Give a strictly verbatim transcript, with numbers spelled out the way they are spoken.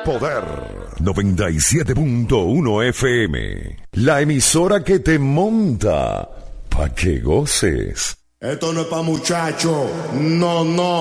Poder noventa y siete punto uno F M. La emisora que te monta pa' que goces. Esto no es pa' muchachos. No, no.